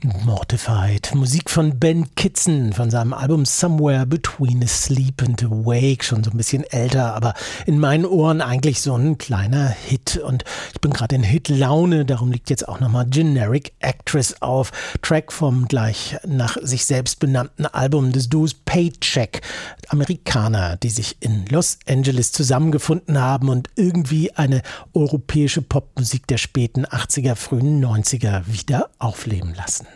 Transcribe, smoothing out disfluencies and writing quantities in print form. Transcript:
Mortified. Musik von Ben Kitson von seinem Album Somewhere Between Asleep and Awake. Schon so ein bisschen älter, aber in meinen Ohren eigentlich so ein kleiner Hit. Und ich bin gerade in Hitlaune, darum liegt jetzt auch nochmal Generic Actress auf. Track vom gleich nach sich selbst benannten Album des Duos Paycheck. Amerikaner, die sich in Los Angeles zusammengefunden haben und irgendwie eine europäische Popmusik der späten 80er, frühen 90er wieder aufleben lassen.